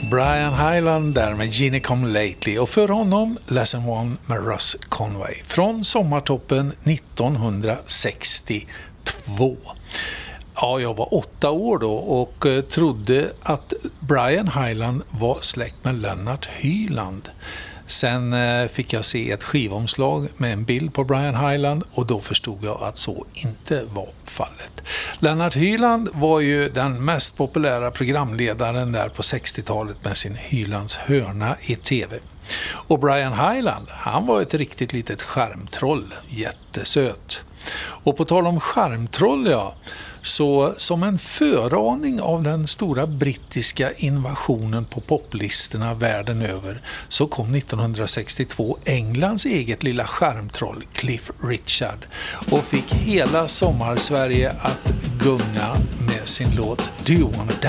Brian Hyland där med Ginny Come Lately och för honom Lesson One med Russ Conway från sommartoppen 1962. Ja, jag var 8 år då och trodde att Brian Hyland var släkt med Lennart Hyland. Sen fick jag se ett skivomslag med en bild på Brian Hyland och då förstod jag att så inte var fallet. Lennart Hyland var ju den mest populära programledaren där på 60-talet med sin Hylands hörna i tv. Och Brian Hyland, han var ett riktigt litet skärmtroll, jättesöt. Och på tal om skärmtroll, ja, så som en föraning av den stora brittiska invasionen på poplistorna världen över så kom 1962 Englands eget lilla skärmtroll Cliff Richard och fick hela sommarsverige att gunga med sin låt Do You Wanna Dance?